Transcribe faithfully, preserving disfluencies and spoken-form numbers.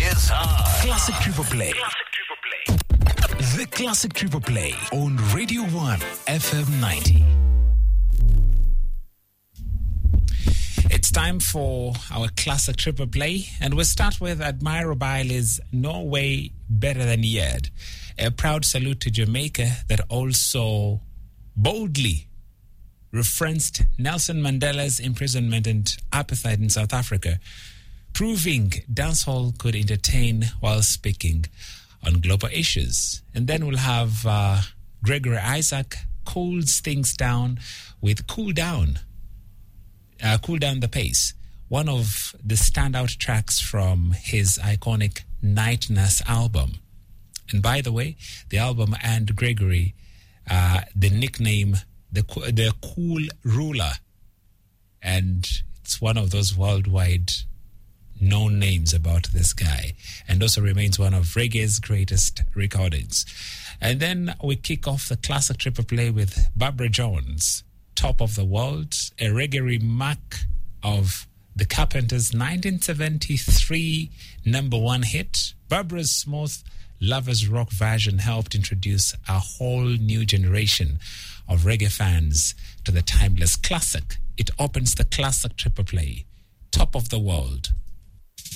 is on. Classic Triple Play. Classic Triple Play. The Classic Triple Play on Radio one F M ninety. It's time for our Classic Triple Play, and we'll start with Admire Obile's No Way Better Than Yet. A proud salute to Jamaica that also boldly referenced Nelson Mandela's imprisonment and apartheid in South Africa, proving dancehall could entertain while speaking on global issues. And then we'll have uh, Gregory Isaac cools things down with Cool Down. Uh, Cool Down the Pace, one of the standout tracks from his iconic Night Nurse album. And by the way, the album and Gregory, uh, the nickname, the the Cool Ruler. And it's one of those worldwide known names about this guy, and also remains one of reggae's greatest recordings. And then we kick off the Classic Triple Play with Barbara Jones, Top of the World, a reggae remark of the Carpenters' nineteen seventy-three number one hit. Barbara's smooth lovers rock version helped introduce a whole new generation of reggae fans to the timeless classic. It opens the Classic Triple Play, Top of the World,